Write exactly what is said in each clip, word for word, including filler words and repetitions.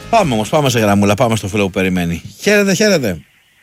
Πάμε όμως, πάμε σε γραμμούλα, πάμε στο φίλο που περιμένει. Χαίρετε, χαίρετε.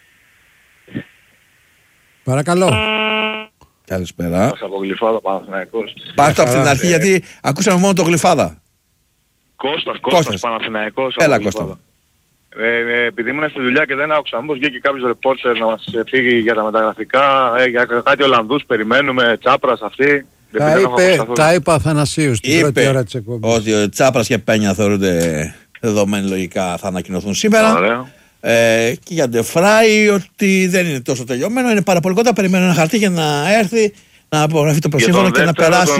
Παρακαλώ. Καλησπέρα. Πάσα από Γλυφάδα, Παναθηναϊκός. Πάρτε από την αρχή, γιατί ακούσαμε μόνο το Γλυφάδα. Κώστας, Κώστας, Παναθηναϊκός. Έλα, Κώστα. Ε, ε, επειδή ήμουν στη δουλειά και δεν άκουσα, μήπως βγήκε κάποιος ρεπόρτερ να μας φύγει για τα μεταγραφικά, ε, για κάτι Ολλανδούς περιμένουμε, Τσάπρας αυτή. Τα είπε, τα είπε ο Αθανασίους στην πρώτη ώρα της εκπομπής. Ότι ο Τσάπρας και Πένια θεωρούνται δεδομένοι, λογικά θα ανακοινωθούν σήμερα. Ωραία. Ε, και για Ντεφράι ότι δεν είναι τόσο τελειωμένο, είναι πάρα πολύ κοντά. Περιμένω ένα χαρτί για να έρθει να απογραφεί το προσύμφωνο και να περάσει.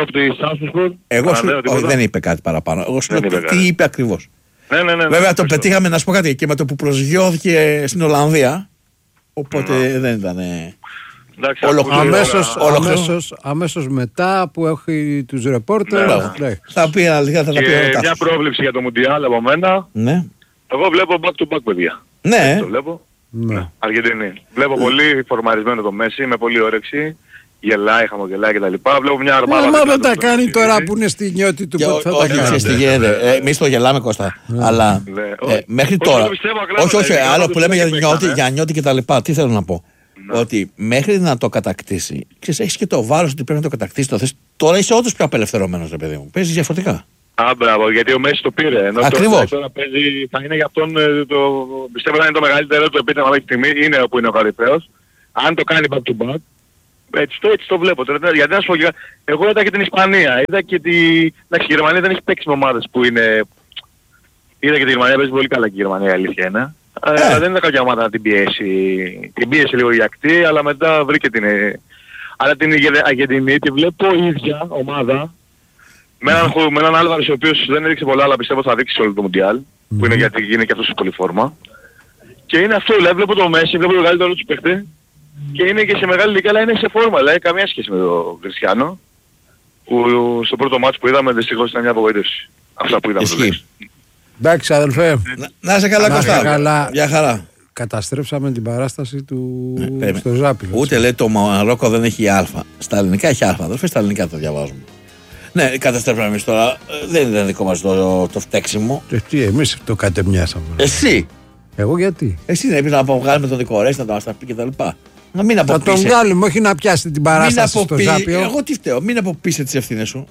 Εγώ σου όχι, δεν είπε κάτι παραπάνω. Εγώ σου λέω τι είπε ακριβώς. Ναι, ναι, ναι, βέβαια ναι, το πετύχαμε, να σου πω κάτι, και με το που προσγειώθηκε στην Ολλανδία. Οπότε ναι. δεν ήταν. Εντάξει, αμέσως, αμέσως, αμέσως μετά που έχει τους ρεπόρτερ. Ναι, θα πει αναλυτικά, θα τα πει και μια πρόβλεψη για το Μουντιάλ από μένα. Ναι. Εγώ βλέπω back to back, παιδιά. Ναι. Το βλέπω. Ναι. Αργεντινή. Βλέπω πολύ φορμαρισμένο το Μέση, με πολύ όρεξη. Γελάει, χαμογελάει κτλ. Βλέπω μια αρμάδα. Μα δεν τα κάνει τώρα που είναι στη νιώτη του, πότε θα τα κάνει. Εμείς το γελάμε, Κώστα. Αλλά μέχρι τώρα. Όχι, όχι, άλλο που λέμε για νιώτη κτλ. Τι θέλω να πω. Ότι μέχρι να το κατακτήσει, ξέρεις, έχεις και το βάρος ότι πρέπει να το κατακτήσει το θες. Τώρα είσαι όντως πιο απελευθερωμένος, ρε παιδί μου. Παίζεις διαφορετικά. Α, μπράβο, γιατί ο Μέση το πήρε. Ενώ ακριβώς. Τώρα παίζει, θα είναι για αυτόν το. Πιστεύω θα είναι το μεγαλύτερο του επίτευγμα μέχρι στιγμή. Είναι όπου είναι ο Καρυπαίος. Αν το κάνει back to back, έτσι το, έτσι το βλέπω. Τώρα, γιατί να σου πω, εγώ είδα και την Ισπανία. Είδα και τη. Εντάξει, η Γερμανία δεν έχει παίξει με ομάδες που είναι. Είδα και τη Γερμανία, παίζει πολύ καλά και η Γερμανία, η αλήθεια είναι. Ε. Δεν είναι κάποια ομάδα να την πιέσει. Την πίεσε λίγο η ακτή, αλλά μετά βρήκε την. Αλλά την Αργεντινή τη βλέπω ίδια ομάδα. Με έναν, με έναν Άλβαρες ο οποίος δεν έδειξε πολλά, αλλά πιστεύω θα δείξει όλο το Μουντιάλ. Mm-hmm. Που είναι γιατί είναι και αυτός σε πολύ φόρμα. Και είναι αυτό, δηλαδή βλέπω το Μέση, βλέπω το καλύτερο του παίχτη. Και είναι και σε μεγάλη ηλικία, αλλά είναι σε φόρμα. Δηλαδή καμία σχέση με τον Κριστιάνο. Που στο πρώτο μάτς που είδαμε δυστυχώς ήταν μια απογοήτευση. Αυτά που είδαμε. Εντάξει, αδελφέ. Να, να είσαι καλά, Κώστα. Γεια χαρά. Καταστρέψαμε την παράσταση του ναι, στο Ζάπι. Ούτε λέει το Μαρόκο δεν έχει Α. Στα ελληνικά έχει Α. Αδελφέ, στα ελληνικά το διαβάζουμε. Ναι, καταστρέψαμε εμείς τώρα. Δεν ήταν δικό μας το, το φταίξιμο. Ε, τι, εμείς το κατεμοιάσαμε. Εσύ. Εγώ γιατί. Εσύ δεν έπρεπε να αποβγάλουμε τον δικορέστη, να το μας τα πει κτλ. Να μην αποπείσε. Θα τον βγάλουμε, όχι να πιάσει την παράσταση στο Ζάπιο. Εγώ τι φταίω, μην αποπείσε τις ευθύνες σου.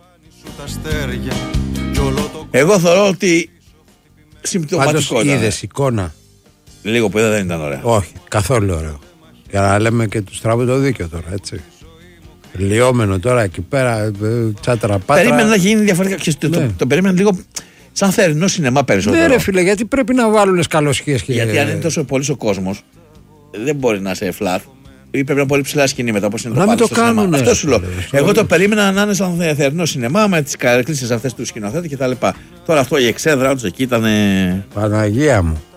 Εγώ θεωρώ ότι συμπτωματικό. Πάντως είδες εικόνα. Λίγο που είδα δεν ήταν ωραίο. Όχι, καθόλου ωραίο. Για να λέμε και του στραβού το δίκιο τώρα, έτσι. Λιώμενο τώρα εκεί πέρα, τσάτρα πάτρα. Περίμενα να γίνει διαφορετικά. Ναι. Το, το, το περίμενα λίγο σαν θερινό σινεμά περισσότερο. Ναι, ρε φίλε, γιατί πρέπει να βάλουν σκαλοσχίες και. Γιατί αν είναι τόσο πολύ ο κόσμος, δεν μπορεί να είσαι flat. Ή πρέπει να είναι πολύ ψηλά σκηνή μετά, όπως είναι να το πάλι στο σινεμά. Ναι, αυτό σου λέω. Εγώ το περίμενα να είναι σαν θερινό σινεμά με τις καρκλήσεις αυτές του σκηνοθέτη κτλ. Τώρα αυτό η εξέδρα τους εκεί ήταν. Παναγία μου.